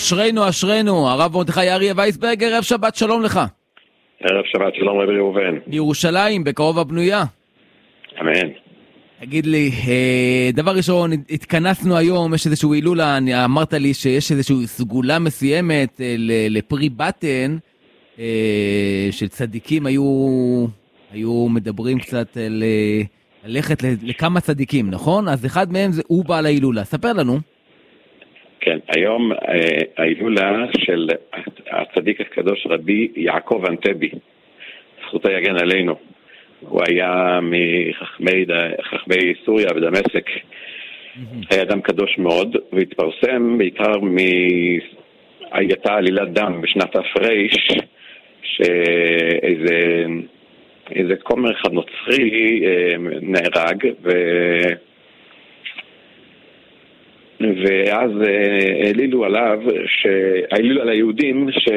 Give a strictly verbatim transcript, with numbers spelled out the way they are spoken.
אשרנו, אשרנו. הרב מרדכי אריה וייסברגר, ערב שבת שלום לך. ערב שבת שלום רבי ראובן. מירושלים, בקרוב הבנויה. אמן. תגיד לי, דבר ראשון, התכנסנו היום, יש איזשהו הילולה, אמרת לי שיש איזשהו סגולה מסוימת לפרי בטן, של צדיקים היו, היו מדברים קצת על ללכת לכמה צדיקים, נכון? אז אחד מהם זה הוא בעל ההילולה. ספר לנו. כן, היום ההילולה של הצדיק הקדוש רבי יעקב אנטבי, זכותו יגן עלינו. הוא היה מחכמי חכמי סוריה ודמשק. היה אדם קדוש מאוד, והתפרסם בעיקר מהייתה עלילת דם בשנת הפרש, שאיזה איזה כומר אחד נוצרי נהרג, ו... ואז העלילו עליו, העלילו על היהודים ש...